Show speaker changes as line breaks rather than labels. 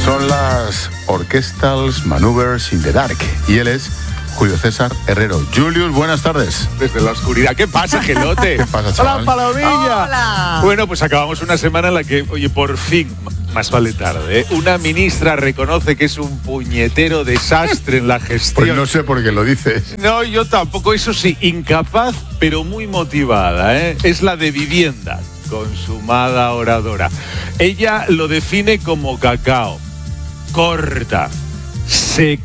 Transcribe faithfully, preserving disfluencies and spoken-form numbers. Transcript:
Son las Orchestrals Maneuvers in the Dark y él es Julio César Herrero. Julius, buenas tardes.
Desde la oscuridad. ¿Qué pasa, Gelote?
¿Qué pasa, chaval?
¡Hola, Palomilla!
¡Hola!
Bueno, pues acabamos una semana en la que, oye, por fin, más vale tarde, ¿eh? Una ministra reconoce que es un puñetero desastre en la gestión.
Pues no sé por qué lo dices.
No, yo tampoco, eso sí, incapaz, pero muy motivada, ¿eh? Es la de Vivienda, consumada oradora. Ella lo define como cacao, corta, seca.